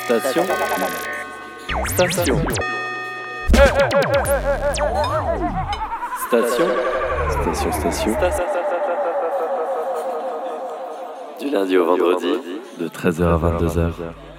Station. Station. Station. Du lundi au vendredi, de 13h à 22h.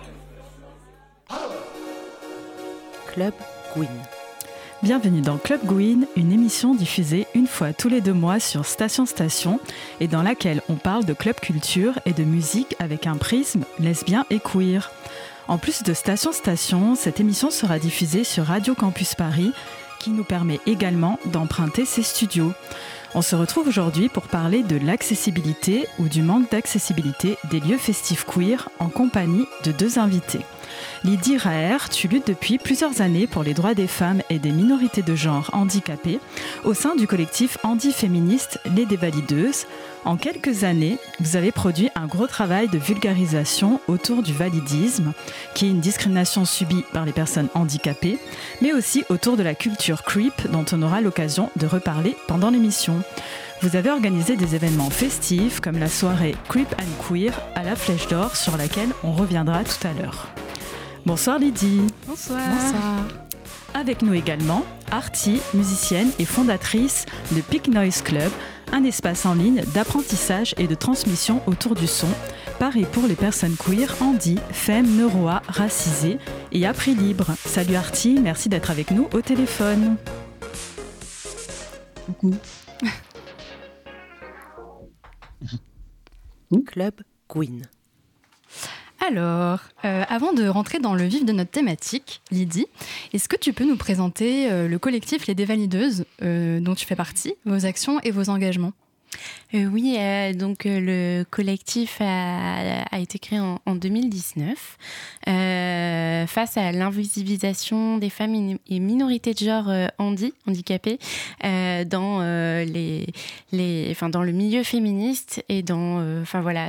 Club Gwyn. Bienvenue dans Club Gwyn, une émission diffusée une fois tous les 2 mois sur Station et dans laquelle on parle de club culture et de musique avec un prisme lesbien et queer. En plus de Station, cette émission sera diffusée sur Radio Campus Paris, qui nous permet également d'emprunter ses studios. On se retrouve aujourd'hui pour parler de l'accessibilité ou du manque d'accessibilité des lieux festifs queer en compagnie de 2 invités. Lydie Raher, tu luttes depuis plusieurs années pour les droits des femmes et des minorités de genre handicapées au sein du collectif handi-féministe Les Dévalideuses. En quelques années, vous avez produit un gros travail de vulgarisation autour du validisme, qui est une discrimination subie par les personnes handicapées, mais aussi autour de la culture creep dont on aura l'occasion de reparler pendant l'émission. Vous avez organisé des événements festifs comme la soirée Creep and Queer à la Flèche d'Or sur laquelle on reviendra tout à l'heure. Bonsoir Lydie. Bonsoir. Avec nous également, Artie, musicienne et fondatrice de Peak Noise Club, un espace en ligne d'apprentissage et de transmission autour du son, pareil pour les personnes queer, handi, femmes, neuroa, racisées et à prix libre. Salut Artie, merci d'être avec nous au téléphone. Coucou. Club Gwyn. Alors, avant de rentrer dans le vif de notre thématique, Lydie, est-ce que tu peux nous présenter le collectif Les Dévalideuses dont tu fais partie, vos actions et vos engagements ? Oui, donc le collectif a été créé en 2019 face à l'invisibilisation des femmes et minorités de genre handicapées dans dans le milieu féministe et on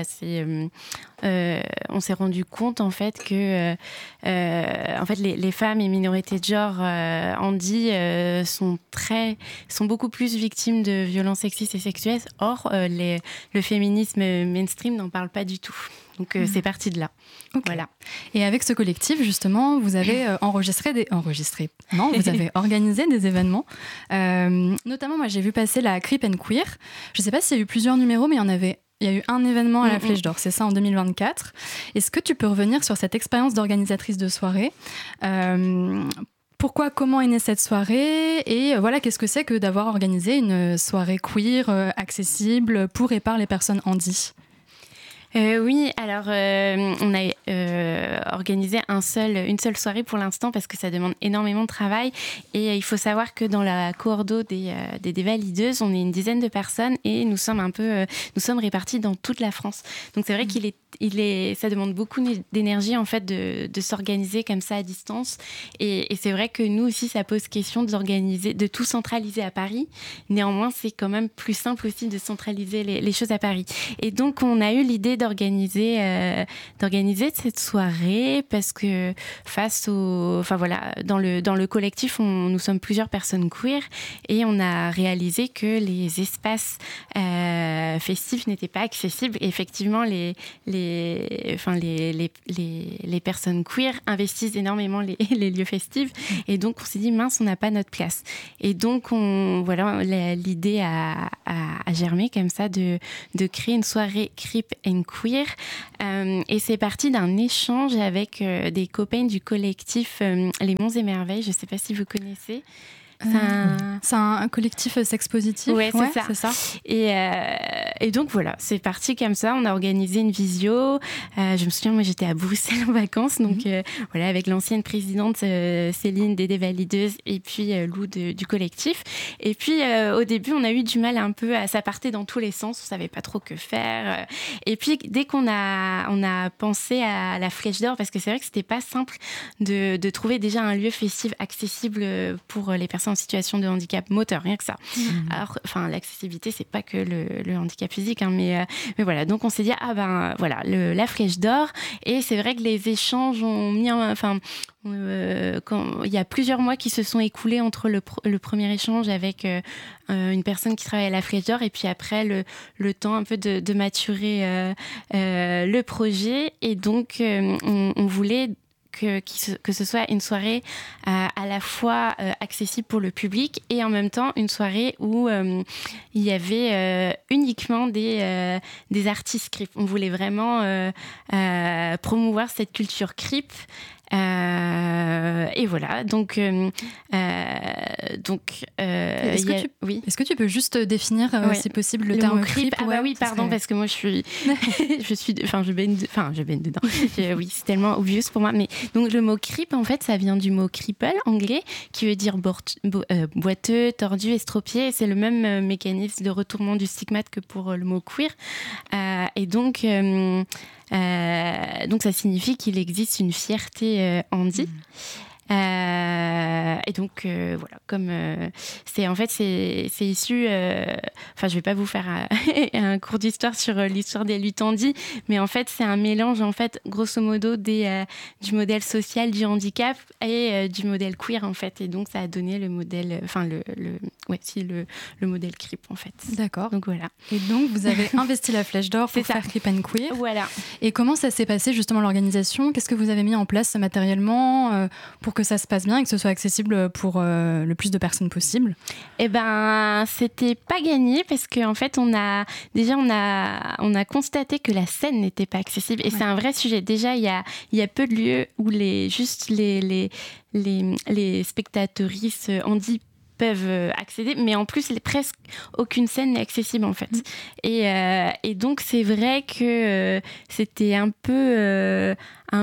s'est rendu compte en fait que les femmes et minorités de genre handi sont beaucoup plus victimes de violences sexistes et sexuelles. Or, le féminisme mainstream n'en parle pas du tout. Donc, c'est parti de là. Okay. Voilà. Et avec ce collectif, justement, vous avez vous avez organisé des événements. Notamment, moi, j'ai vu passer la Creep and Queer. Je ne sais pas s'il y a eu plusieurs numéros, mais il y a eu un événement à la Flèche d'Or, c'est ça, en 2024. Est-ce que tu peux revenir sur cette expérience d'organisatrice de soirée ? Pourquoi, comment est née cette soirée ? Et voilà, qu'est-ce que c'est que d'avoir organisé une soirée queer accessible pour et par les personnes handi ? Oui, alors on a organisé une seule soirée pour l'instant parce que ça demande énormément de travail et il faut savoir que dans la coordo des Dévalideuses, on est une dizaine de personnes et nous sommes répartis dans toute la France. Donc c'est vrai ça demande beaucoup d'énergie en fait de s'organiser comme ça à distance et c'est vrai que nous aussi ça pose question de tout centraliser à Paris. Néanmoins, c'est quand même plus simple aussi de centraliser les choses à Paris. Et donc on a eu l'idée d'organiser cette soirée parce que dans le collectif nous sommes plusieurs personnes queer et on a réalisé que les espaces festifs n'étaient pas accessibles et effectivement les personnes queer investissent énormément les lieux festifs et donc on s'est dit mince, on n'a pas notre place et donc l'idée a germé comme ça de créer une soirée Creep and Queer et c'est parti d'un échange avec des copains du collectif Les Monts et Merveilles, je ne sais pas si vous connaissez. C'est un collectif sex positif. Ouais, c'est ça. Et donc voilà, c'est parti comme ça. On a organisé une visio. Je me souviens, moi j'étais à Bruxelles en vacances, donc avec l'ancienne présidente Céline des Dévalideuses et puis Lou du collectif. Et puis au début, on a eu du mal un peu ça partait dans tous les sens. On savait pas trop que faire. Et puis dès qu'on a pensé à la Flèche d'Or, parce que c'est vrai que c'était pas simple de trouver déjà un lieu festif accessible pour les personnes en situation de handicap moteur, rien que ça. Alors, l'accessibilité, c'est pas que le handicap physique, hein, mais voilà. Donc, on s'est dit, la Flèche d'Or. Et c'est vrai que les échanges ont mis, il y a plusieurs mois qui se sont écoulés entre le premier échange avec une personne qui travaille à la Flèche d'Or et puis après le temps un peu de maturer le projet. Et donc, on voulait que ce soit une soirée à la fois accessible pour le public et en même temps une soirée où il y avait uniquement des artistes crip. On voulait vraiment promouvoir cette culture crip. Et voilà, donc est-ce que tu peux juste définir, si possible, le terme crip? Parce que moi je baigne dedans. Oui, c'est tellement obvious pour moi. Mais donc le mot crip, en fait, ça vient du mot cripple anglais, qui veut dire boiteux, tordu, estropié. C'est le même mécanisme de retournement du stigmate que pour le mot queer. Et donc ça signifie qu'il existe une fierté handi. Et donc voilà, comme c'est issu. Je vais pas vous faire un cours d'histoire sur l'histoire des luttes handi, mais en fait c'est un mélange grosso modo du modèle social du handicap et du modèle queer en fait, et donc ça a donné le modèle, le modèle crip en fait. D'accord. Donc voilà. Et donc vous avez investi la Flèche d'Or pour faire Crip & Queer. Voilà. Et comment ça s'est passé justement l'organisation? Qu'est-ce que vous avez mis en place matériellement pour que ça se passe bien et que ce soit accessible pour le plus de personnes possible? Eh ben, c'était pas gagné parce qu'en fait, on a constaté que la scène n'était pas accessible, et c'est un vrai sujet. Déjà, il y a peu de lieux où les spectatrices handi peuvent accéder, mais en plus presque aucune scène n'est accessible en fait. Et donc c'est vrai que c'était un peu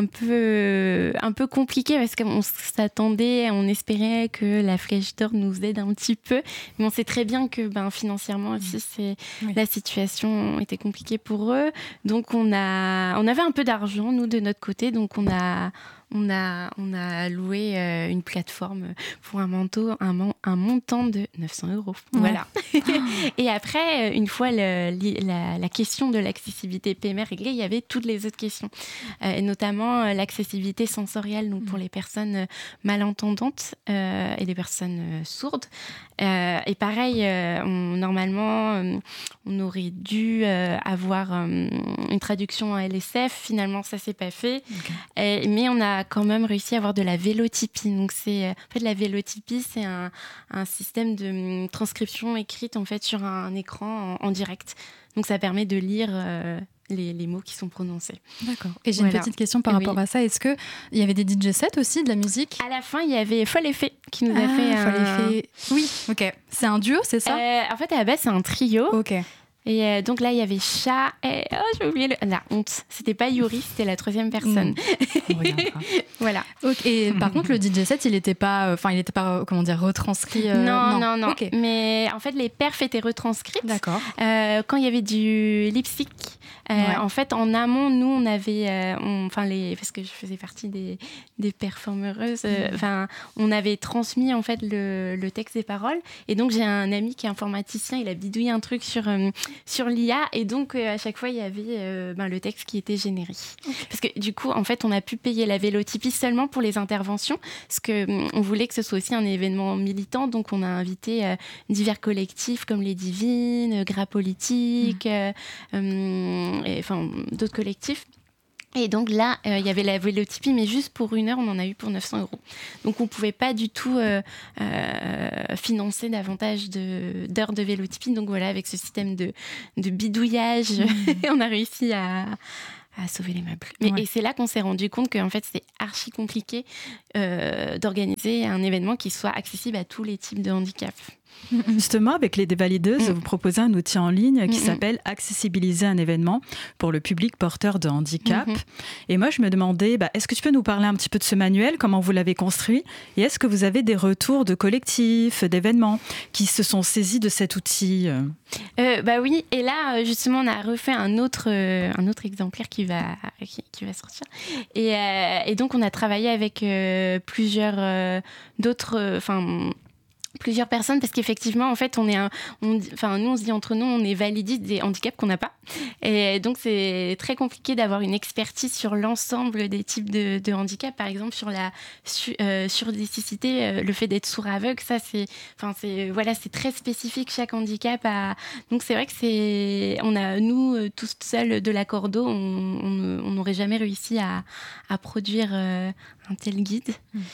compliqué parce qu'on s'attendait, on espérait que la Flèche d'Or nous aide un petit peu, mais on sait très bien que financièrement aussi la situation était compliquée pour eux. Donc on avait un peu d'argent nous de notre côté, donc on a loué une plateforme pour un montant de 900 €. Voilà. Et après, une fois la question de l'accessibilité PMR réglée, il y avait toutes les autres questions, et notamment l'accessibilité sensorielle, donc pour les personnes malentendantes et les personnes sourdes. Et pareil, normalement, on aurait dû avoir une traduction en LSF. Finalement, ça s'est pas fait. Okay. Mais on a quand même réussi à avoir de la vélotypie. Donc, la vélotypie, c'est un système de transcription écrite en fait sur un écran en direct. Donc, ça permet de lire les mots qui sont prononcés. D'accord. Et j'ai une petite question par rapport à ça. Est-ce qu'il y avait des DJ sets aussi, de la musique? À la fin, il y avait Folle Effet qui nous a fait Folle Effet. Oui, ok. C'est un duo, c'est ça? En fait, à la base, c'est un trio. Ok. Et donc là, il y avait Chat et... Oh, j'ai oublié la honte. C'était pas Yuri, c'était la troisième personne. Voilà. Okay. Et par contre, le DJ set, il n'était pas, retranscrit. Non. Okay. Mais en fait, les perfs étaient retranscrites. D'accord. Quand il y avait du lip-sync, en fait, en amont, nous, on avait... parce que je faisais partie des performeuses, on avait transmis en fait le texte des paroles. Et donc, j'ai un ami qui est informaticien, il a bidouillé un truc sur l'IA, et donc à chaque fois il y avait le texte qui était généré. Okay. Parce que du coup en fait on a pu payer la vélotypie seulement pour les interventions, parce que on voulait que ce soit aussi un événement militant, donc on a invité divers collectifs comme les Divines, Gras Politique, d'autres collectifs. Et donc là, il y avait la vélotypie, mais juste pour 1 heure, on en a eu pour 900 €. Donc on ne pouvait pas du tout financer davantage d'heures de vélotypie. Donc voilà, avec ce système de bidouillage, on a réussi à sauver les meubles. Et c'est là qu'on s'est rendu compte qu'en fait, c'était archi compliqué d'organiser un événement qui soit accessible à tous les types de handicap. Justement, avec les dévalideuses, vous proposez un outil en ligne qui s'appelle Accessibiliser un événement pour le public porteur de handicap. Et moi, je me demandais, est-ce que tu peux nous parler un petit peu de ce manuel, comment vous l'avez construit, et est-ce que vous avez des retours de collectifs, d'événements qui se sont saisis de cet outil? Oui, et là, justement, on a refait un autre exemplaire qui va sortir. Et donc, on a travaillé avec plusieurs d'autres... plusieurs personnes parce qu'effectivement en fait nous on se dit entre nous on est validistes des handicaps qu'on n'a pas et donc c'est très compliqué d'avoir une expertise sur l'ensemble des types de handicaps, par exemple sur la surdicicité, le fait d'être sourd aveugle, ça c'est très spécifique, chaque handicap a... donc c'est vrai que nous tous seuls de la Cordo on n'aurait jamais réussi à produire un tel guide.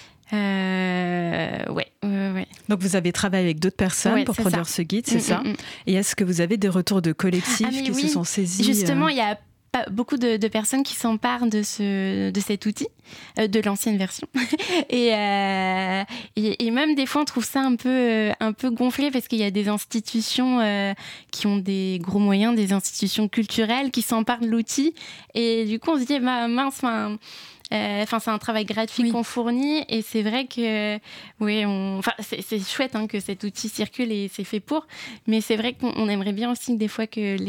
Ouais. Donc vous avez travaillé avec d'autres personnes pour produire ce guide, c'est ça. Et est-ce que vous avez des retours de collectifs se sont saisis? Justement, il y a beaucoup de personnes qui s'emparent de cet outil, de l'ancienne version. et même des fois, on trouve ça un peu gonflé parce qu'il y a des institutions qui ont des gros moyens, des institutions culturelles qui s'emparent de l'outil. Et du coup, on se dit, mince, c'est un travail gratuit qu'on fournit et c'est vrai que c'est chouette que cet outil circule et c'est fait pour, mais c'est vrai qu'on aimerait bien aussi des fois que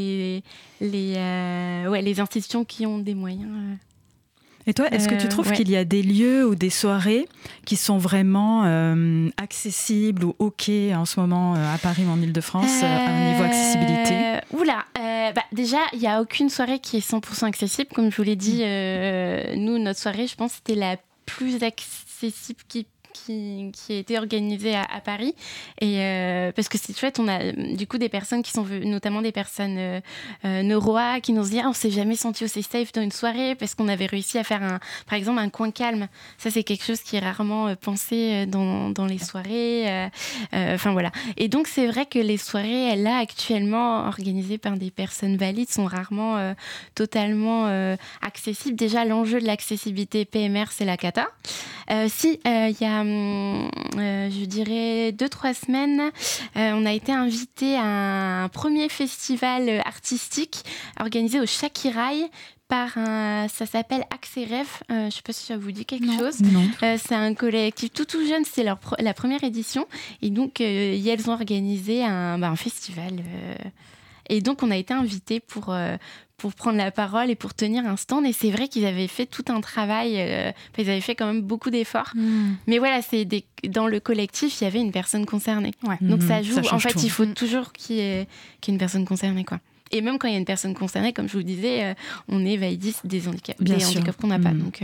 les institutions qui ont des moyens. Et toi, est-ce que tu trouves qu'il y a des lieux ou des soirées qui sont vraiment accessibles ou OK en ce moment à Paris ou en Ile-de-France à un niveau accessibilité? Déjà, il n'y a aucune soirée qui est 100% accessible. Comme je vous l'ai dit, nous, notre soirée, je pense, c'était la plus accessible qui a été organisée à Paris. Et parce que c'est chouette, on a du coup des personnes qui sont venues, notamment des personnes neuroa, qui nous disent on s'est jamais senti aussi safe dans une soirée parce qu'on avait réussi à faire par exemple un coin calme. Ça, c'est quelque chose qui est rarement pensé dans les soirées. Voilà. Et donc, c'est vrai que les soirées, là, actuellement organisées par des personnes valides, sont rarement totalement accessibles. Déjà, l'enjeu de l'accessibilité PMR, c'est la cata. Il y a je dirais 2-3 semaines, on a été invité à un premier festival artistique organisé au Shakirai par ça s'appelle Axéref. Je ne sais pas si ça vous dit quelque chose. Non. C'est un collectif tout jeune, c'est la première édition. Et donc, elles ont organisé un festival. Et donc, on a été invités pour prendre la parole et pour tenir un stand. Et c'est vrai qu'ils avaient fait tout un travail. Ils avaient fait quand même beaucoup d'efforts. Mais voilà, dans le collectif, il y avait une personne concernée. Ouais. Donc ça joue. En fait, il faut toujours qu'il y ait une personne concernée, quoi. Et même quand il y a une personne concernée, comme je vous le disais, on est validiste des handicaps qu'on n'a pas. Donc,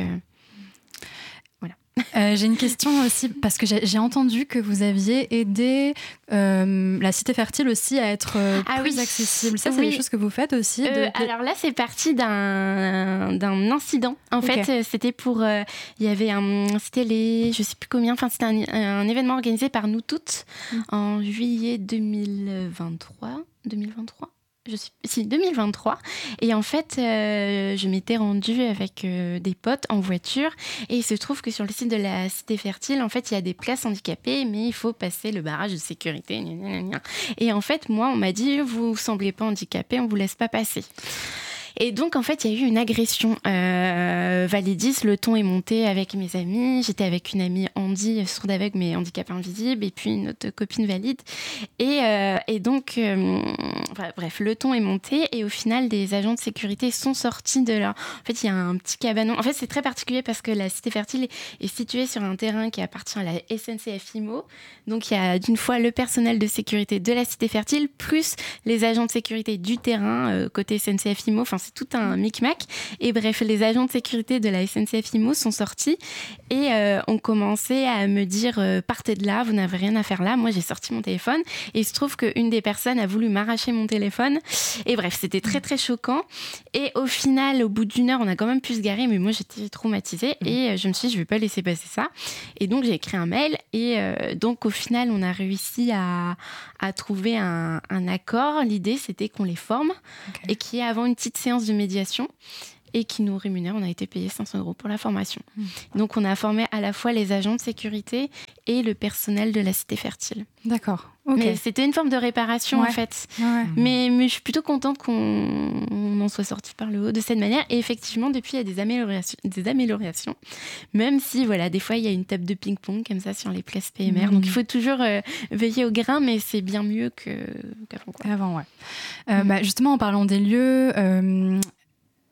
voilà. J'ai une question aussi, parce que j'ai entendu que vous aviez aidé la Cité Fertile aussi à être plus accessible. Ça, c'est des choses que vous faites aussi Alors là, c'est parti d'un incident. En fait, c'était pour... il y avait c'était je sais plus combien, c'était un événement organisé par nous toutes en juillet 2023. 2023. Et en fait, je m'étais rendue avec des potes en voiture et il se trouve que sur le site de la Cité Fertile, en fait, il y a des places handicapées, mais il faut passer le barrage de sécurité. Et en fait, moi, on m'a dit, vous semblez pas handicapé, on vous laisse pas passer. Et donc, en fait, il y a eu une agression validiste. Le ton est monté avec mes amis. J'étais avec une amie Andy, sourde aveugle mais handicap invisible, et puis une autre copine valide. Et donc, bref, le ton est monté. Et au final, des agents de sécurité sont sortis de là. En fait, il y a un petit cabanon. En fait, c'est très particulier parce que la Cité Fertile est située sur un terrain qui appartient à la SNCF IMO. Donc, il y a d'une fois le personnel de sécurité de la Cité Fertile, plus les agents de sécurité du terrain côté SNCF IMO. C'est tout un micmac. Et bref, les agents de sécurité de la SNCF IMO sont sortis et ont commencé à me dire partez de là, vous n'avez rien à faire là. Moi, j'ai sorti mon téléphone et il se trouve qu'une des personnes a voulu m'arracher mon téléphone. Et bref, c'était très très choquant. Et au final, au bout d'1 heure, on a quand même pu se garer, mais moi, j'étais traumatisée et je me suis dit, je vais pas laisser passer ça. Et donc, j'ai écrit un mail et donc, au final, on a réussi à trouver un accord. L'idée, c'était qu'on les forme et qu'il y ait avant une petite séance de médiation et qui nous rémunère. On a été payé 500 € pour la formation. Donc, on a formé à la fois les agents de sécurité et le personnel de la Cité Fertile. D'accord. Mais c'était une forme de réparation, en fait. Ouais. Mais je suis plutôt contente qu'on en soit sorti par le haut de cette manière. Et effectivement, depuis, il y a des améliorations. Même si, voilà, des fois, il y a une table de ping-pong comme ça sur les places PMR. Donc, il faut toujours veiller au grain, mais c'est bien mieux qu'avant. Avant, ouais. Justement, en parlant des lieux...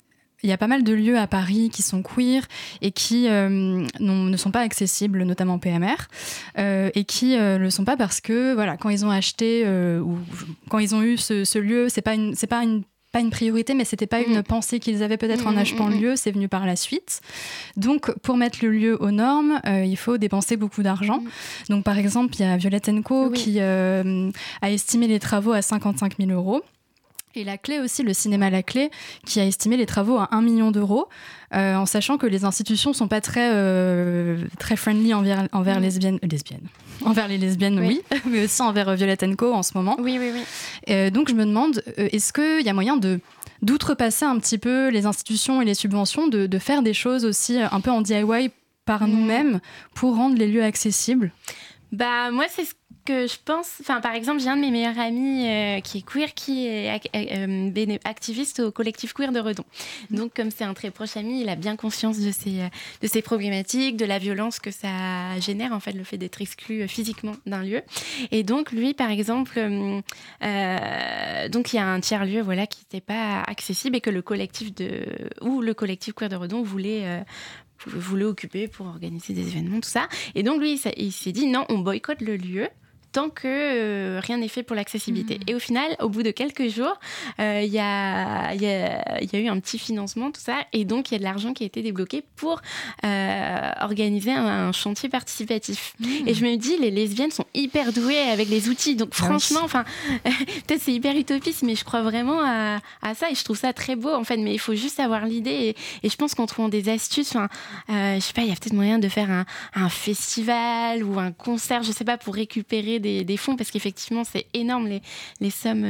il y a pas mal de lieux à Paris qui sont queer et qui ne sont pas accessibles, notamment PMR, et qui ne le sont pas parce que voilà, quand ils ont acheté ou quand ils ont eu ce lieu, c'est pas une priorité, mais c'était pas une pensée qu'ils avaient peut-être en achetant le lieu, c'est venu par la suite. Donc, pour mettre le lieu aux normes, il faut dépenser beaucoup d'argent. Donc, par exemple, il y a Violette & Co qui a estimé les travaux à 55 000 €. Et La Clé aussi, le cinéma La Clé, qui a estimé les travaux à 1 million d'euros, en sachant que les institutions sont pas très friendly envers envers les lesbiennes, oui, mais aussi envers Violette & Co en ce moment. Oui. Donc je me demande, est-ce qu'il y a moyen d'outrepasser un petit peu les institutions et les subventions, de faire des choses aussi un peu en DIY par nous-mêmes pour rendre les lieux accessibles? Bah, moi, c'est ce que je pense. Enfin, par exemple, j'ai un de mes meilleurs amis qui est queer, qui est activiste au collectif queer de Redon. Donc, comme c'est un très proche ami, il a bien conscience de ces problématiques, de la violence que ça génère, en fait, le fait d'être exclu physiquement d'un lieu. Et donc, lui, par exemple, donc il y a un tiers-lieu, voilà, qui n'était pas accessible et que le collectif queer de Redon voulait occuper pour organiser des événements, tout ça. Et donc, lui, il s'est dit, non, on boycotte le lieu tant que rien n'est fait pour l'accessibilité. Et au final, au bout de quelques jours, il y a eu un petit financement, tout ça, et donc il y a de l'argent qui a été débloqué pour organiser un chantier participatif. Et je me dis, les lesbiennes sont hyper douées avec les outils, donc franchement, enfin, peut-être c'est hyper utopiste, mais je crois vraiment à ça, et je trouve ça très beau, en fait, mais il faut juste avoir l'idée, et je pense qu'en trouvant des astuces, je sais pas, il y a peut-être moyen de faire un festival ou un concert, je sais pas, pour récupérer des fonds, parce qu'effectivement c'est énorme les sommes,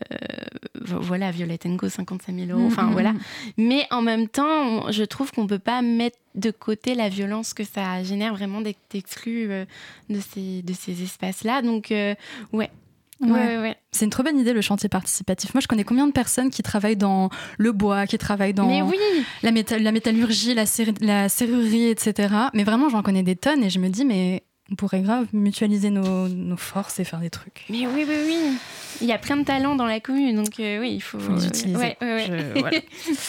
voilà, Violette & Co 55 000 €, enfin voilà, mais en même temps je trouve qu'on peut pas mettre de côté la violence que ça génère vraiment d'être exclu de ces espaces là, donc ouais. C'est une trop bonne idée, le chantier participatif. Moi, je connais combien de personnes qui travaillent dans le bois, qui travaillent dans la métallurgie, la serrurerie, etc. Mais vraiment, j'en connais des tonnes et je me dis, mais on pourrait grave mutualiser nos forces et faire des trucs. Mais oui. Il y a plein de talents dans la commune, donc oui, il faut les utiliser. Voilà.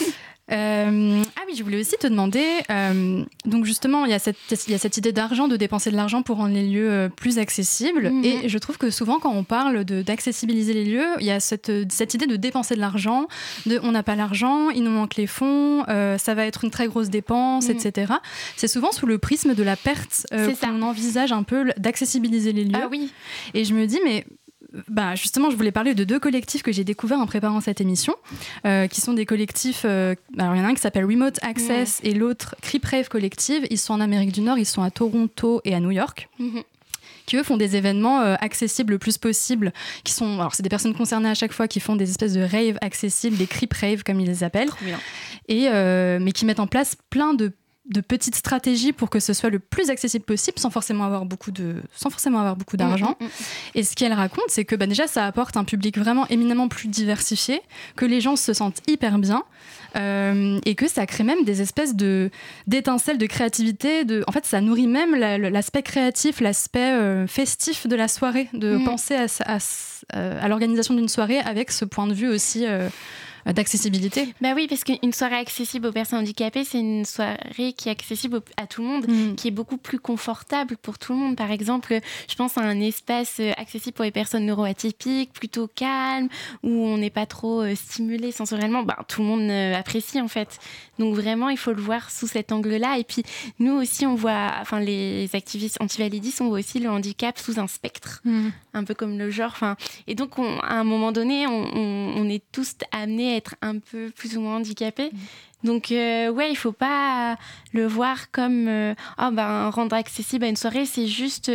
Ah oui, je voulais aussi te demander, donc justement, il y a cette idée d'argent, de dépenser de l'argent pour rendre les lieux plus accessibles. Et je trouve que souvent, quand on parle d'accessibiliser les lieux, il y a cette idée de dépenser de l'argent, on n'a pas l'argent, il nous manque les fonds, ça va être une très grosse dépense, etc. C'est souvent sous le prisme de la perte qu'on envisage un peu d'accessibiliser les lieux. Ah oui. Et je me dis, mais justement, je voulais parler de 2 collectifs que j'ai découverts en préparant cette émission, qui sont des collectifs. Alors, il y en a un qui s'appelle Remote Access et l'autre Crip Rave Collective. Ils sont en Amérique du Nord, ils sont à Toronto et à New York. Qui eux font des événements accessibles le plus possible, alors c'est des personnes concernées à chaque fois qui font des espèces de raves accessibles, des Crip Rave comme ils les appellent, mais qui mettent en place plein de petites stratégies pour que ce soit le plus accessible possible sans forcément avoir beaucoup d'argent. Et ce qu'elle raconte, c'est que déjà ça apporte un public vraiment éminemment plus diversifié, que les gens se sentent hyper bien, et que ça crée même des espèces d'étincelles de créativité. En fait, ça nourrit même l'aspect créatif, l'aspect festif de la soirée, de penser à l'organisation d'une soirée avec ce point de vue aussi d'accessibilité. Bah oui, parce qu'une soirée accessible aux personnes handicapées, c'est une soirée qui est accessible à tout le monde, qui est beaucoup plus confortable pour tout le monde. Par exemple, je pense à un espace accessible pour les personnes neuroatypiques, plutôt calme, où on n'est pas trop stimulé sensoriellement. Tout le monde apprécie en fait. Donc vraiment, il faut le voir sous cet angle-là. Et puis nous aussi, on voit, enfin les activistes antivalidistes, on voit aussi le handicap sous un spectre, un peu comme le genre. Et donc à un moment donné, on est tous amenés à être un peu plus ou moins handicapés. Donc il faut pas le voir comme rendre accessible à une soirée, c'est juste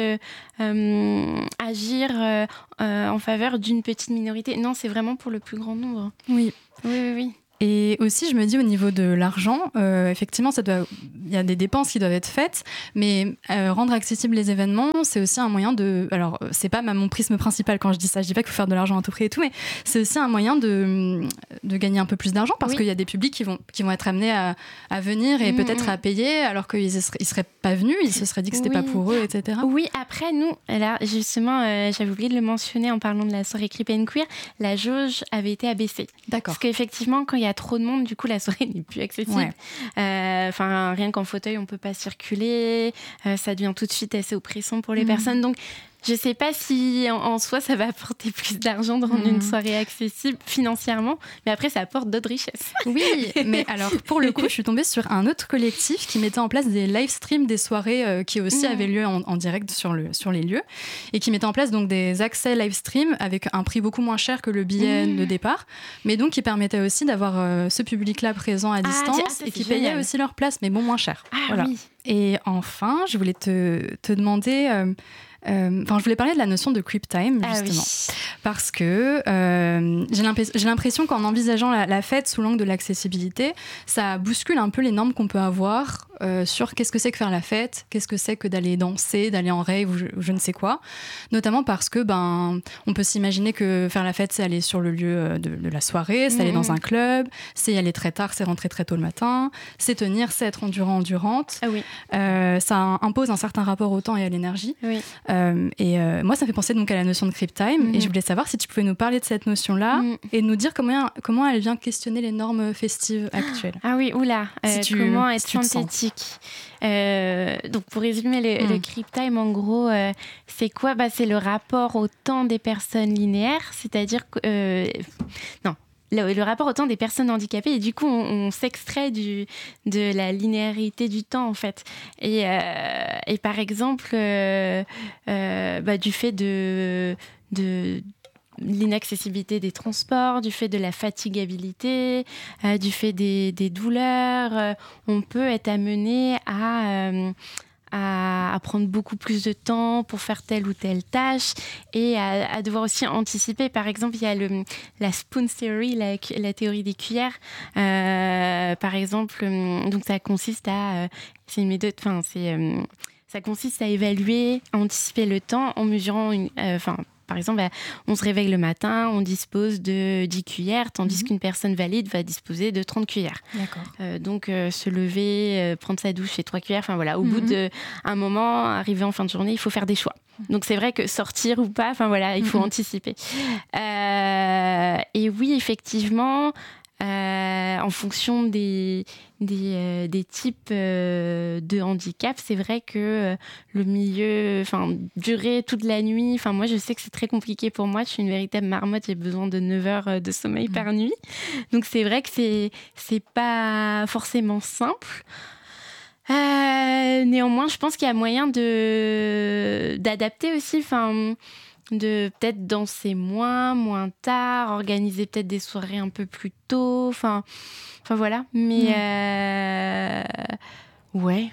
agir en faveur d'une petite minorité. Non, c'est vraiment pour le plus grand nombre. Oui. Oui. Et aussi, je me dis, au niveau de l'argent, effectivement, il y a des dépenses qui doivent être faites, mais rendre accessibles les événements, c'est aussi un moyen de... Alors, c'est pas mon prisme principal quand je dis ça, je dis pas qu'il faut faire de l'argent à tout prix et tout, mais c'est aussi un moyen de gagner un peu plus d'argent, parce qu'il y a des publics qui vont être amenés à venir et peut-être à payer, alors qu'ils seraient pas venus, ils se seraient dit que c'était pas pour eux, etc. Oui, après, nous, là, justement, j'avais oublié de le mentionner en parlant de la soirée Creep and Queer, la jauge avait été abaissée. D'accord. Parce qu'effectivement, quand il y a trop de monde, du coup, la soirée n'est plus accessible. Rien qu'en fauteuil, on peut pas circuler, ça devient tout de suite assez oppressant pour les personnes. Donc, je sais pas si en soi ça va apporter plus d'argent de rendre une soirée accessible financièrement, mais après ça apporte d'autres richesses. Oui, mais alors pour le coup, je suis tombée sur un autre collectif qui mettait en place des live streams des soirées qui aussi avaient lieu en direct sur les lieux, et qui mettait en place donc des accès live stream avec un prix beaucoup moins cher que le billet de départ, mais donc qui permettait aussi d'avoir ce public-là présent à distance et qui payait aussi leur place, mais moins cher. Voilà. Oui. Et enfin, je voulais te demander... je voulais parler de la notion de creep time, justement. Parce que j'ai l'impression qu'en envisageant la fête sous l'angle de l'accessibilité, ça bouscule un peu les normes qu'on peut avoir sur qu'est-ce que c'est que faire la fête, qu'est-ce que c'est que d'aller danser, d'aller en rave ou je ne sais quoi. Notamment parce que on peut s'imaginer que faire la fête, c'est aller sur le lieu de la soirée, c'est aller dans un club, c'est y aller très tard, c'est rentrer très tôt le matin, c'est tenir, c'est être endurante. Ça impose un certain rapport au temps et à l'énergie. Oui. Moi, ça me fait penser donc à la notion de creep time, et je voulais savoir si tu pouvais nous parler de cette notion-là et nous dire comment elle vient questionner les normes festives actuelles. Ah oui, oula, comment être synthétique. Donc pour résumer, le creep time, en gros, c'est quoi ? C'est le rapport au temps des personnes linéaires, c'est-à-dire que... le rapport au temps des personnes handicapées, et du coup on s'extrait de la linéarité du temps en fait, et par exemple du fait de l'inaccessibilité des transports, du fait de la fatigabilité, du fait des douleurs, on peut être amené à prendre beaucoup plus de temps pour faire telle ou telle tâche, et à devoir aussi anticiper. Par exemple, il y a la spoon theory, la théorie des cuillères. Par exemple, donc ça consiste à... c'est une méthode... ça consiste à évaluer, à anticiper le temps en mesurant par exemple, on se réveille le matin, on dispose de 10 cuillères, tandis qu'une personne valide va disposer de 30 cuillères. D'accord. Donc, se lever, prendre sa douche et 3 cuillères. Au bout d'un moment, arrivé en fin de journée, il faut faire des choix. Donc, c'est vrai que sortir ou pas, il faut anticiper. Et oui, effectivement... en fonction des types de handicap, c'est vrai que le milieu, durer toute la nuit, moi je sais que c'est très compliqué pour moi, je suis une véritable marmotte, j'ai besoin de 9 heures de sommeil par nuit, donc c'est vrai que c'est pas forcément simple. Néanmoins, je pense qu'il y a moyen d'adapter aussi, de peut-être danser moins tard, organiser peut-être des soirées un peu plus tôt, voilà, mais ouais.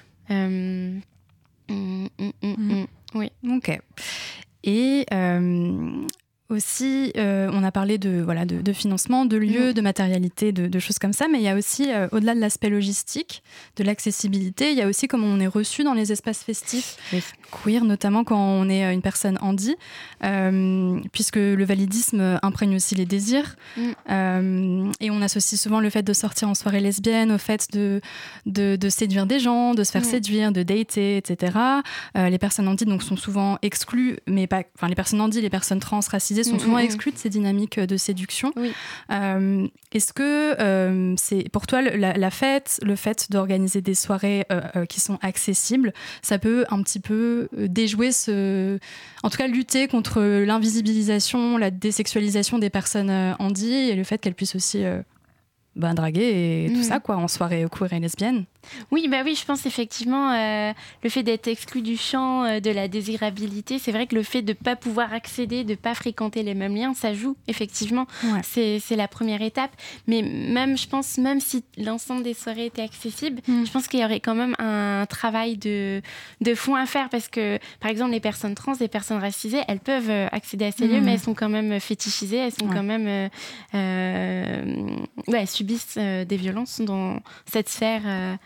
Oui. Ok. Et aussi, on a parlé de financement, de lieux, de matérialité, de choses comme ça, mais il y a aussi, au-delà de l'aspect logistique, de l'accessibilité, il y a aussi comment on est reçu dans les espaces festifs, queer, notamment quand on est une personne handi, puisque le validisme imprègne aussi les désirs, et on associe souvent le fait de sortir en soirée lesbienne au fait de séduire des gens, de se faire séduire, de dater, etc. Les personnes handis donc, sont souvent exclues, mais pas, les personnes handis, les personnes trans, racisées, sont souvent exclues de ces dynamiques de séduction. Oui. Est-ce que c'est pour toi la fête, le fait d'organiser des soirées qui sont accessibles, ça peut un petit peu déjouer en tout cas lutter contre l'invisibilisation, la désexualisation des personnes handi et le fait qu'elles puissent aussi draguer et tout ça en soirée queer et lesbienne? Oui, je pense effectivement le fait d'être exclu du champ de la désirabilité, c'est vrai que le fait de ne pas pouvoir accéder, de ne pas fréquenter les mêmes liens, ça joue effectivement. Ouais. C'est la première étape. Mais je pense, même si l'ensemble des soirées étaient accessibles, je pense qu'il y aurait quand même un travail de fond à faire, parce que par exemple les personnes trans, les personnes racisées, elles peuvent accéder à ces lieux, mais elles sont quand même fétichisées, elles sont quand même elles subissent des violences dans cette sphère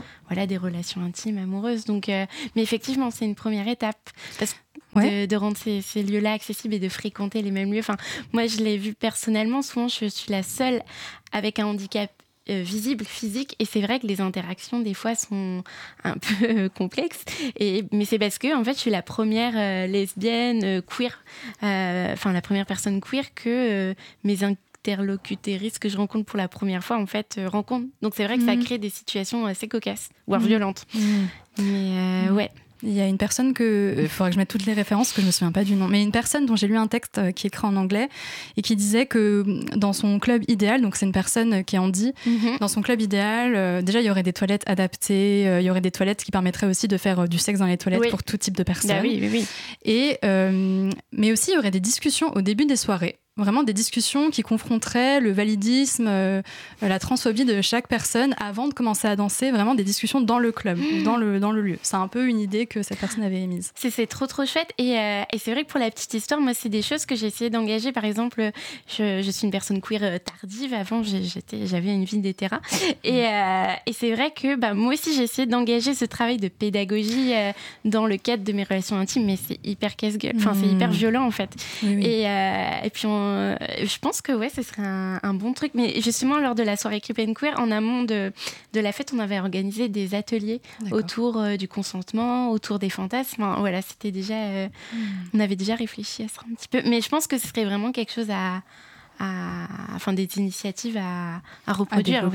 des relations intimes, amoureuses. Donc, mais effectivement, c'est une première étape. Parce de rendre ces lieux-là accessibles et de fréquenter les mêmes lieux. Enfin, moi, je l'ai vu personnellement. Souvent, je suis la seule avec un handicap visible, physique, et c'est vrai que les interactions des fois sont un peu complexes, mais c'est parce que en fait je suis la première lesbienne queer, la première personne queer que mes interlocutrices que je rencontre pour la première fois en fait rencontrent. Donc c'est vrai que ça crée des situations assez cocasses, voire violentes. Mais ouais. Il y a une personne il faudrait que je mette toutes les références, que je me souviens pas du nom, mais une personne dont j'ai lu un texte qui est écrit en anglais et qui disait que dans son club idéal, donc c'est une personne qui est handi, dans son club idéal, déjà il y aurait des toilettes adaptées, il y aurait des toilettes qui permettraient aussi de faire du sexe dans les toilettes pour tout type de personnes. Oui. Et, mais aussi il y aurait des discussions au début des soirées. Vraiment des discussions qui confronteraient le validisme, la transphobie de chaque personne avant de commencer à danser, vraiment des discussions dans le club, dans le lieu. C'est un peu une idée que cette personne avait émise. C'est trop chouette et c'est vrai que pour la petite histoire, moi c'est des choses que j'ai essayé d'engager. Par exemple, je suis une personne queer tardive, avant j'avais une vie d'hétéra et c'est vrai que moi aussi j'ai essayé d'engager ce travail de pédagogie dans le cadre de mes relations intimes, mais c'est hyper casse-gueule, c'est hyper violent en fait. Oui. Et puis je pense que ce serait un bon truc. Mais justement, lors de la soirée Creep and Queer, en amont de la fête, on avait organisé des ateliers autour du consentement, autour des fantasmes. Enfin, voilà, c'était déjà... on avait déjà réfléchi à ça un petit peu. Mais je pense que ce serait vraiment quelque chose des initiatives à reproduire.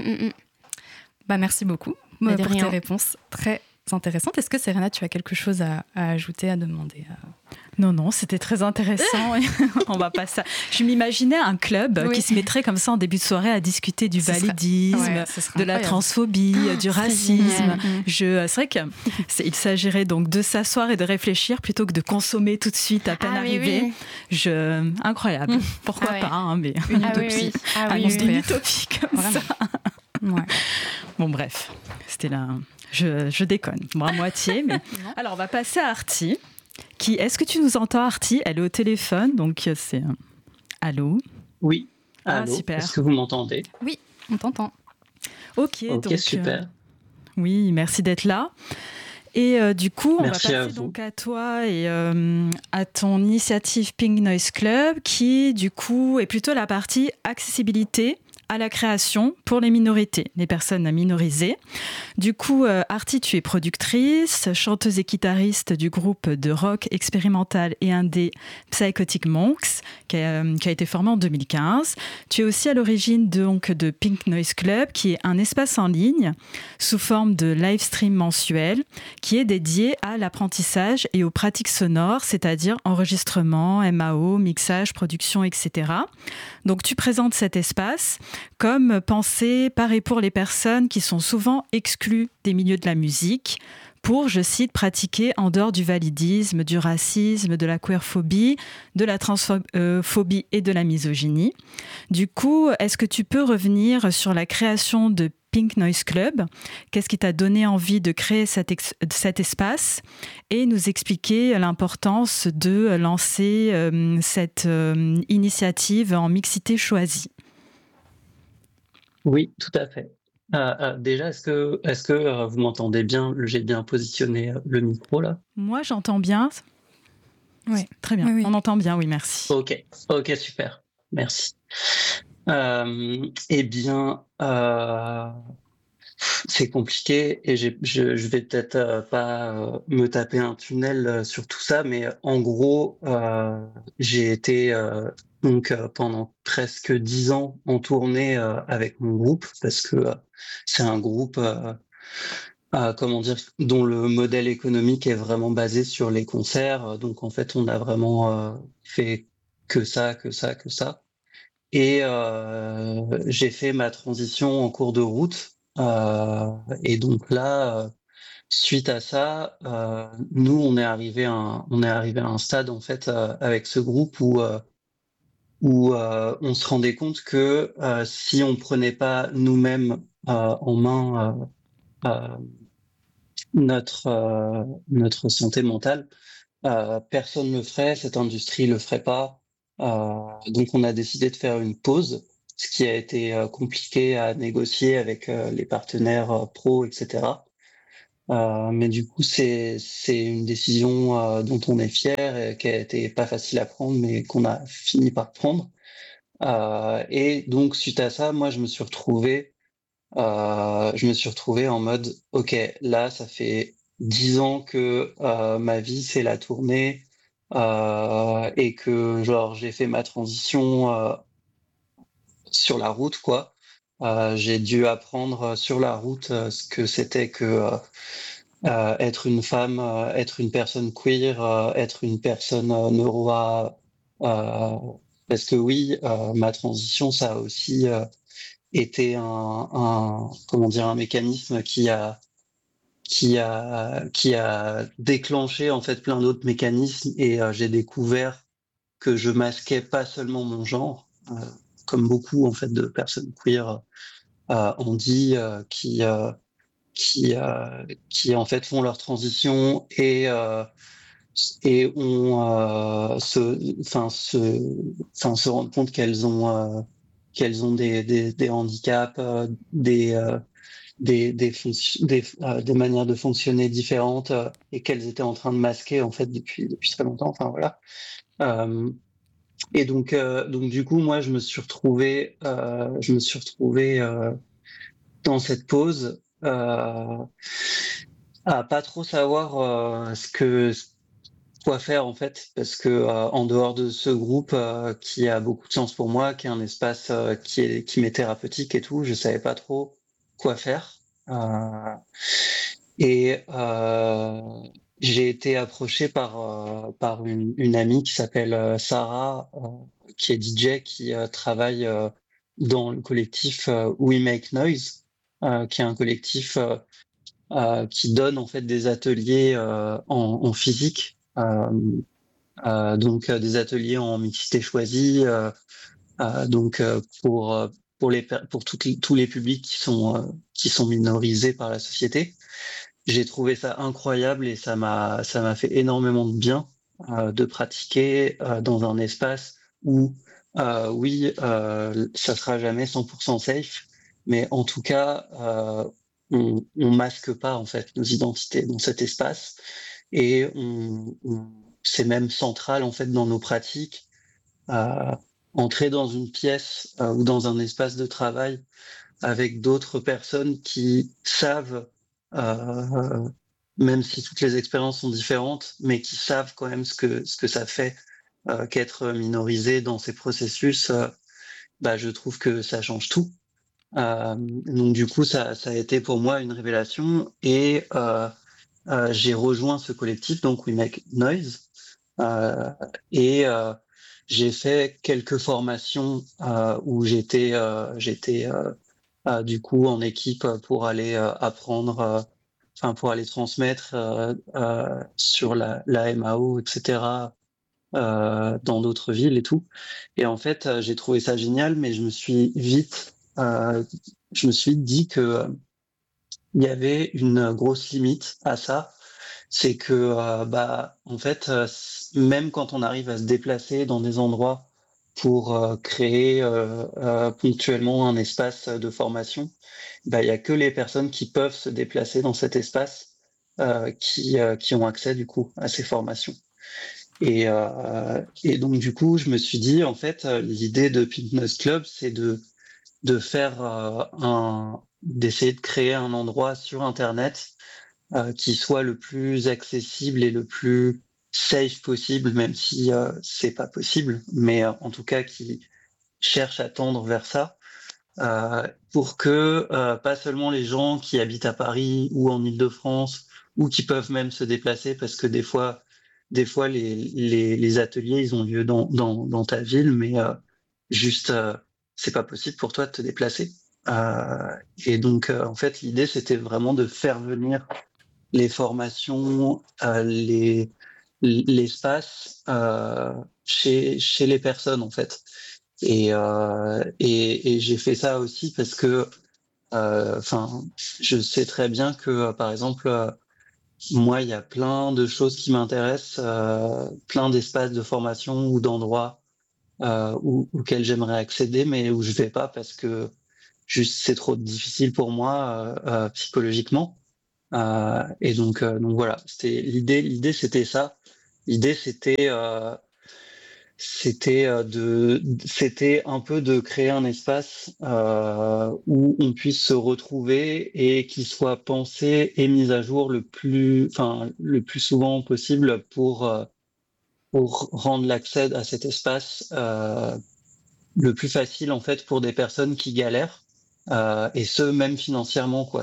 Merci beaucoup pour tes réponses très intéressantes. Est-ce que Serena, tu as quelque chose à ajouter, à demander Non, c'était très intéressant. On va pas ça. Je m'imaginais un club qui se mettrait comme ça en début de soirée à discuter du validisme, de la transphobie, du racisme. C'est vrai qu'il s'agirait donc de s'asseoir et de réfléchir plutôt que de consommer tout de suite à peine arrivé. Incroyable. Pourquoi pas, mais une utopie. Une utopie comme ça. Bon, bref, c'était là. Je déconne, moi à moitié. Mais... Alors, on va passer à Artie. Est-ce que tu nous entends, Artie ? Elle est au téléphone, donc c'est... Allô ? Oui, allô. Super. Est-ce que vous m'entendez ? Oui, on t'entend. Ok, donc super. Oui, merci d'être là. Et du coup, on merci va passer donc à toi et à ton initiative Pink Noise Club, qui du coup est plutôt la partie accessibilité à la création pour les minorités, les personnes minorisées. Du coup, Artie, tu es productrice, chanteuse et guitariste du groupe de rock expérimental et indé Psychotic Monks, qui a été formé en 2015. Tu es aussi à l'origine de Pink Noise Club, qui est un espace en ligne sous forme de live stream mensuel, qui est dédié à l'apprentissage et aux pratiques sonores, c'est-à-dire enregistrement, MAO, mixage, production, etc. Donc, tu présentes cet espace comme pensé par et pour les personnes qui sont souvent exclues des milieux de la musique pour, je cite, pratiquer en dehors du validisme, du racisme, de la queerphobie, de la transphobie et de la misogynie. Du coup, est-ce que tu peux revenir sur la création de Pink Noise Club ? Qu'est-ce qui t'a donné envie de créer cet espace ? Et nous expliquer l'importance de lancer cette initiative en mixité choisie. Oui, tout à fait. Déjà, est-ce que vous m'entendez bien ? J'ai bien positionné le micro là ? Moi, j'entends bien. Oui, très bien. Oui. On entend bien, oui, merci. Ok, super. Merci. C'est compliqué et je vais peut-être pas me taper un tunnel sur tout ça, mais en gros, j'ai été pendant presque 10 ans en tournée avec mon groupe, parce que c'est un groupe dont le modèle économique est vraiment basé sur les concerts. Donc en fait, on a vraiment fait que ça. Et j'ai fait ma transition en cours de route. Et donc là, suite à ça, nous on est arrivé à un stade en fait avec ce groupe où on se rendait compte que si on prenait pas nous-mêmes en main notre santé mentale, personne le ferait, cette industrie le ferait pas. Donc on a décidé de faire une pause. ce qui a été compliqué à négocier avec les partenaires pro, etc. Mais du coup, c'est une décision dont on est fier et qui a été pas facile à prendre, mais qu'on a fini par prendre. Et donc, suite à ça, moi, je me suis retrouvé en mode, ok, là, ça fait 10 ans que ma vie, c'est la tournée, et que genre j'ai fait ma transition sur la route, quoi. J'ai dû apprendre sur la route ce que c'était que être une femme, être une personne queer, être une personne neuro. Parce que oui, ma transition, ça a aussi été un mécanisme qui a déclenché en fait plein d'autres mécanismes, et j'ai découvert que je masquais pas seulement mon genre, comme beaucoup en fait de personnes queer ont dit, qui en fait font leur transition et se rendent compte qu'elles ont des handicaps, des manières de fonctionner différentes, et qu'elles étaient en train de masquer en fait depuis très longtemps. Enfin voilà. Et donc du coup, moi, je me suis retrouvé dans cette pause, à pas trop savoir quoi faire en fait, parce que en dehors de ce groupe qui a beaucoup de sens pour moi, qui est un espace qui m'est thérapeutique et tout, je savais pas trop quoi faire. Et j'ai été approché par une amie qui s'appelle Sarah, qui est DJ, qui travaille dans le collectif We Make Noise, qui est un collectif qui donne en fait des ateliers en physique, donc des ateliers en mixité choisie, donc pour tous les publics qui sont minorisés par la société. J'ai trouvé ça incroyable et ça m'a fait énormément de bien de pratiquer dans un espace où oui, ça sera jamais 100% safe, mais en tout cas on masque pas en fait nos identités dans cet espace, et c'est même central en fait dans nos pratiques. Entrer dans une pièce ou dans un espace de travail avec d'autres personnes qui savent, même si toutes les expériences sont différentes, mais qui savent quand même ce que ça fait qu'être minorisé dans ces processus, je trouve que ça change tout. Donc du coup, ça a été pour moi une révélation, et j'ai rejoint ce collectif, donc We Make Noise, et j'ai fait quelques formations où j'étais du coup en équipe pour aller apprendre, pour aller transmettre sur la MAO, etc., dans d'autres villes et tout. Et en fait, j'ai trouvé ça génial, mais je me suis vite dit que il y avait une grosse limite à ça. C'est que en fait, même quand on arrive à se déplacer dans des endroits pour créer ponctuellement un espace de formation, il y a que les personnes qui peuvent se déplacer dans cet espace qui ont accès du coup à ces formations. Et donc du coup, je me suis dit, en fait, l'idée de Pink Nose Club, c'est de faire d'essayer de créer un endroit sur Internet qui soit le plus accessible et le plus safe possible, même si c'est pas possible, mais en tout cas qui cherche à tendre vers ça, pour que pas seulement les gens qui habitent à Paris ou en Île-de-France, ou qui peuvent même se déplacer, parce que des fois les ateliers ils ont lieu dans ta ville, mais juste c'est pas possible pour toi de te déplacer. Et donc en fait l'idée c'était vraiment de faire venir les formations, l'espace chez les personnes en fait. Et j'ai fait ça aussi parce que je sais très bien que par exemple moi il y a plein de choses qui m'intéressent, plein d'espaces de formation ou d'endroits auxquels j'aimerais accéder, mais où je vais pas parce que juste c'est trop difficile pour moi psychologiquement. Et donc voilà, c'était l'idée, c'était ça. L'idée, c'était un peu de créer un espace où on puisse se retrouver et qui soit pensé et mis à jour le plus souvent possible pour rendre l'accès à cet espace le plus facile en fait pour des personnes qui galèrent et ce même financièrement quoi.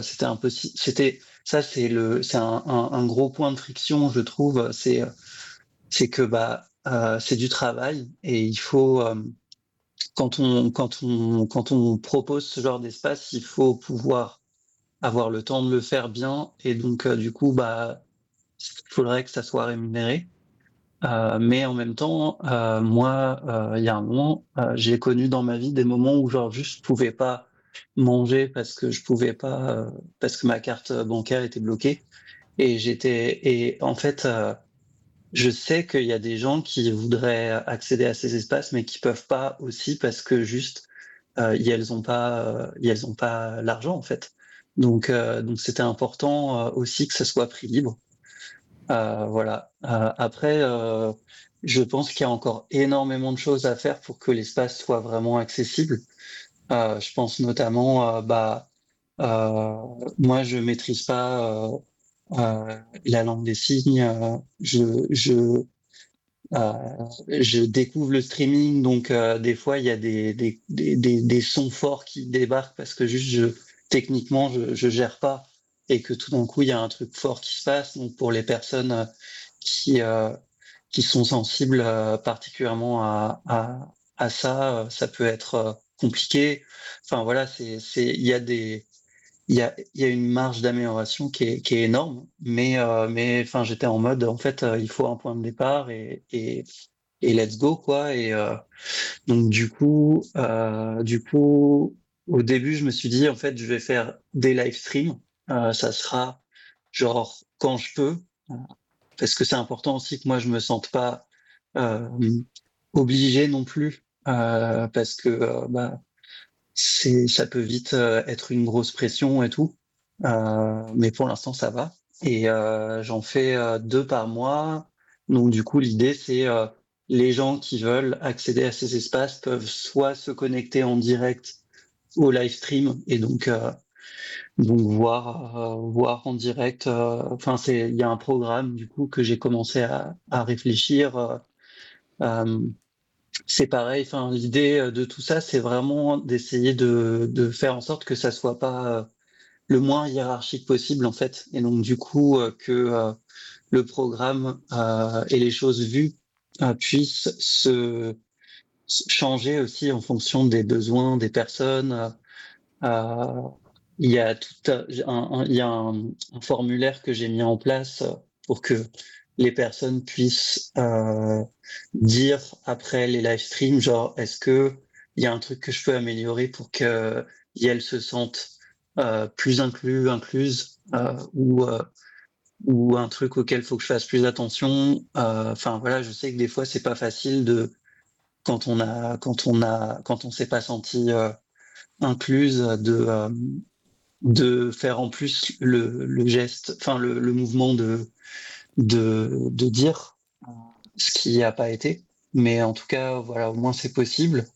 C'est un gros point de friction je trouve. C'est que c'est du travail et il faut quand on propose ce genre d'espace, il faut pouvoir avoir le temps de le faire bien et donc du coup il faudrait que ça soit rémunéré. Mais en même temps, moi, il y a un moment, j'ai connu dans ma vie des moments où genre juste je pouvais pas manger parce que je pouvais pas parce que ma carte bancaire était bloquée et en fait je sais qu'il y a des gens qui voudraient accéder à ces espaces mais qui peuvent pas aussi parce que juste elles ont pas l'argent en fait. Donc c'était important aussi que ça soit prix libre. Voilà. Après, je pense qu'il y a encore énormément de choses à faire pour que l'espace soit vraiment accessible. Je pense notamment, moi, je maîtrise pas la langue des signes. Euh, je découvre le streaming, donc des fois, il y a des sons forts qui débarquent parce que juste, techniquement, je gère pas et que tout d'un coup, il y a un truc fort qui se passe. Donc, pour les personnes qui euh, qui sont sensibles particulièrement à ça, ça peut être compliqué. Enfin voilà, il y a une marge d'amélioration qui est énorme, mais enfin j'étais en mode en fait il faut un point de départ et let's go quoi. Et donc du coup au début je me suis dit en fait je vais faire des live streams. Ça sera genre quand je peux parce que c'est important aussi que moi je me sente pas euh, obligé non plus parce que ça peut vite être une grosse pression et tout. Mais pour l'instant ça va et j'en fais 2 par mois. Donc du coup l'idée c'est les gens qui veulent accéder à ces espaces peuvent soit se connecter en direct au live stream et donc voir en direct. Enfin, il y a un programme du coup que j'ai commencé à réfléchir. Euh, c'est pareil. Enfin, l'idée de tout ça, c'est vraiment d'essayer de faire en sorte que ça soit pas le moins hiérarchique possible en fait. Et donc du coup que le programme et les choses vues puissent se changer aussi en fonction des besoins des personnes. Euh, il y a un formulaire que j'ai mis en place pour que les personnes puissent dire après les live streams, genre est-ce que il y a un truc que je peux améliorer pour que elles se sentent plus incluses ou un truc auquel il faut que je fasse plus attention. Enfin voilà, je sais que des fois c'est pas facile de quand on s'est pas senti incluse de faire en plus le geste, enfin le mouvement de dire ce qui n'a pas été. Mais en tout cas, voilà, au moins c'est possible.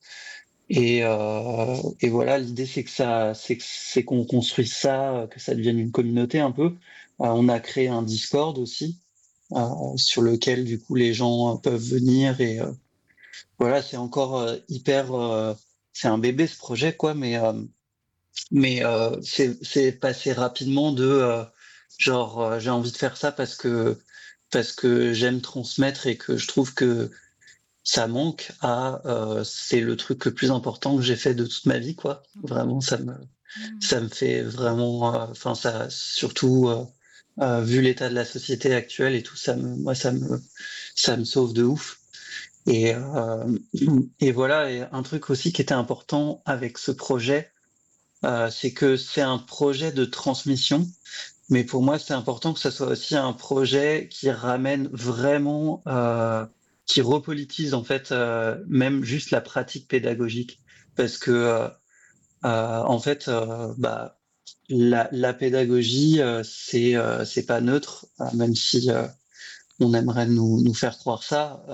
Et voilà, l'idée c'est qu'on construise ça, que ça devienne une communauté un peu. On a créé un Discord aussi sur lequel du coup les gens peuvent venir et voilà, c'est encore c'est un bébé ce projet quoi, mais c'est passé rapidement de genre j'ai envie de faire ça parce que j'aime transmettre et que je trouve que ça manque à c'est le truc le plus important que j'ai fait de toute ma vie quoi. Vraiment ça me fait vraiment enfin ça surtout vu l'état de la société actuelle et tout moi ça me sauve de ouf. Et voilà, et un truc aussi qui était important avec ce projet, c'est que c'est un projet de transmission, mais pour moi, c'est important que ça soit aussi un projet qui ramène vraiment qui repolitise en fait même juste la pratique pédagogique, parce que en fait, la pédagogie, c'est pas neutre, même si on aimerait nous faire croire ça.